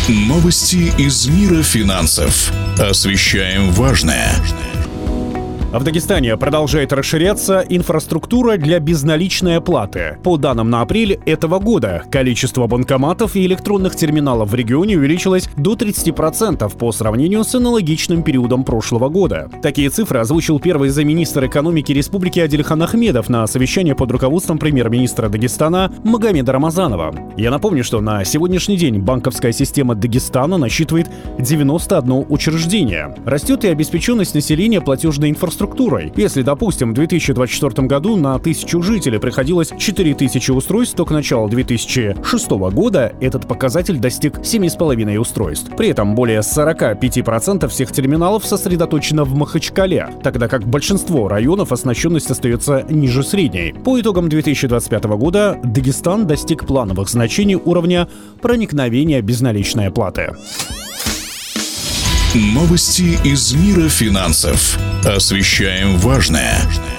Новости из мира финансов. Освещаем важное. В Дагестане продолжает расширяться инфраструктура для безналичной оплаты. По данным на апрель этого года, количество банкоматов и электронных терминалов в регионе увеличилось до 30% по сравнению с аналогичным периодом прошлого года. Такие цифры озвучил первый замминистра экономики республики Адильхан Ахмедов на совещании под руководством премьер-министра Дагестана Магомеда Рамазанова. Я напомню, что на сегодняшний день банковская система Дагестана насчитывает 91 учреждение. Растет и обеспеченность населения платежной инфраструктурой. Если, допустим, в 2024 году на 1000 жителей приходилось 4000 устройств, то к началу 2006 года этот показатель достиг 7,5 устройств. При этом более 45% всех терминалов сосредоточено в Махачкале, тогда как большинство районов оснащенность остается ниже средней. По итогам 2025 года Дагестан достиг плановых значений уровня проникновения безналичной оплаты. Новости из мира финансов. Освещаем важное.